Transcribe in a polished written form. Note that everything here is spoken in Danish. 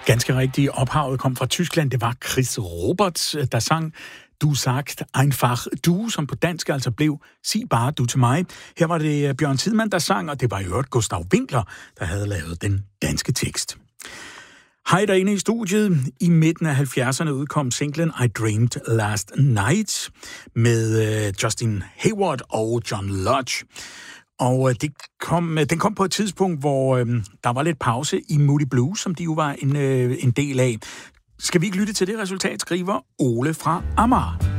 Ganske rigtigt. Ophavet kom fra Tyskland. Det var Chris Roberts, der sang Du sagt einfach du, som på dansk altså blev Sig bare du til mig. Her var det Bjørn Tidemand, der sang, og det var i øvrigt Gustav Winkler, der havde lavet den danske tekst. Hej derinde i studiet. I midten af 70'erne udkom singlen I Dreamed Last Night med Justin Hayward og John Lodge. Og den kom på et tidspunkt, hvor der var lidt pause i Moody Blues, som de jo var en del af. Skal vi ikke lytte til det resultat, skriver Ole fra Amager.